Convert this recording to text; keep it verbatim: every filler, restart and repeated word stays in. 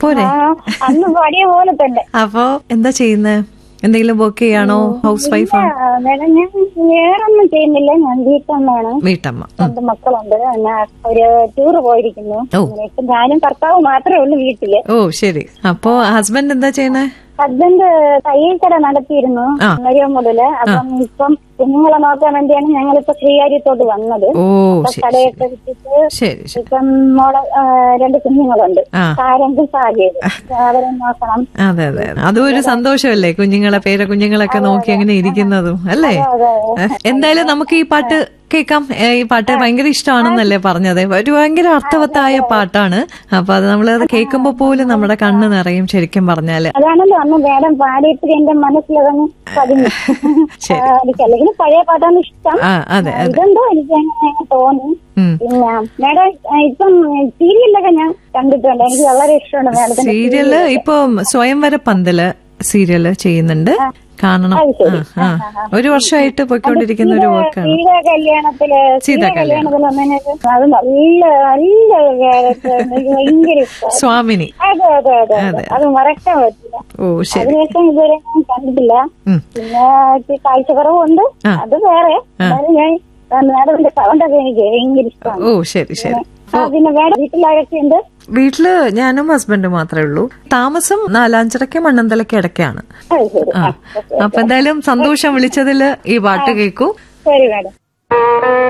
പോരെ? അന്ന് പാടിയ പോലെ തന്നെ. അപ്പൊ എന്താ ചെയ്യുന്നത്? എന്തെങ്കിലും വർക്ക് ചെയ്യാണോ? ഹൗസ് വൈഫാണ്? മേഡം ഞാൻ വേറൊന്നും ചെയ്യുന്നില്ല. ഞാൻ വീട്ടമ്മയാണ്. വീട്ടമ്മ. രണ്ട് മക്കളുണ്ട്. ഞാൻ ഒരു ടൂറ് പോയിരിക്കുന്നു. ഇപ്പൊ ഞാനും ഭർത്താവ് മാത്രമേ ഉള്ളൂ വീട്ടില്. ഓ ശരി. അപ്പൊ ഹസ്ബൻഡ് എന്താ ചെയ്യണേ? ഹസ്ബൻഡ് തയ്യൽ കട നടത്തിയിരുന്നു മരിയ മുതല്. അപ്പം ഇപ്പം കുഞ്ഞുങ്ങളെ നോക്കാൻ വേണ്ടിയാണ് ഞങ്ങളിപ്പോ ശ്രീകാര്യത്തോട്ട് വന്നത്. കടയൊക്കെ വിട്ടിട്ട് ഇപ്പം മോളെ രണ്ട് കുഞ്ഞുങ്ങളുണ്ട്, സാരംഗും സാഹചര്യം, അവരെ നോക്കണം. അതെ അതെ, അതും ഒരു സന്തോഷമല്ലേ, കുഞ്ഞുങ്ങളെ പേര കുഞ്ഞുങ്ങളൊക്കെ നോക്കി അങ്ങനെ ഇരിക്കുന്നതും അല്ലേ? എന്തായാലും നമുക്ക് ഈ പാട്ട് കേൾക്കാം. ഈ പാട്ട് ഭയങ്കര ഇഷ്ടമാണെന്നല്ലേ പറഞ്ഞത്? ഒരു ഭയങ്കര അർത്ഥവത്തായ പാട്ടാണ്. അപ്പൊ അത് നമ്മളത് കേൾക്കുമ്പോ പോലും നമ്മുടെ കണ്ണ് നിറയും ശരിക്കും പറഞ്ഞാല്. അതാണല്ലോ അന്ന് മേഡം പാടിയിട്ട് എന്റെ മനസ്സിലതങ്ങ് പതിഞ്ഞു. അല്ലെങ്കിൽ പഴയ പാട്ടാണ് ഇഷ്ടം. ഇതെന്തോ എനിക്ക് അങ്ങനെ തോന്നി. പിന്നെ മേഡം ഇപ്പം സീരിയലൊക്കെ ഞാൻ കണ്ടിട്ടുണ്ട്, എനിക്ക് വളരെ ഇഷ്ടമാണ് മേഡം. സീരിയല് ഇപ്പൊ സ്വയംവര പന്തല് സീരിയല് ചെയ്യുന്നുണ്ട്, കാണണം. ഒരു വർഷമായിട്ട് പോയിക്കൊണ്ടിരിക്കുന്ന ഒരു വർക്കാണ്. സീതാ കല്യാണത്തില് സീതാ കല്യാണത്തിൽ അത് നല്ല നല്ല ഭയങ്കര ഇഷ്ടം. സ്വാമിനി. അതെ അതെ അതെ അതെ, അത് മറക്കാൻ പറ്റില്ല. ഓ ശരി. അതിനുശേഷം ഇതുവരെ ഞാൻ കണ്ടിട്ടില്ല. പിന്നെ കാഴ്ചക്കുറവുണ്ട്, അത് വേറെ. ഞാൻ മേഡത്തിന്റെ സൗണ്ടൊക്കെ എനിക്ക് ഭയങ്കര ഇഷ്ടമാണ്. ഓ ശരി ശരി. പിന്നെ മേഡം വീട്ടിലാരൊക്കെയുണ്ട്? വീട്ടില് ഞാനും ഹസ്ബൻഡും മാത്രമേ ഉള്ളൂ. താമസം നാലാഞ്ചിറയ്ക്ക് മണ്ണന്തലയ്ക്ക് ഇടയ്ക്കാണ്. അപ്പൊ എന്തായാലും സന്തോഷം വിളിച്ചതില്. ഈ പാട്ട് കേൾക്കൂ. ശരി മേഡം.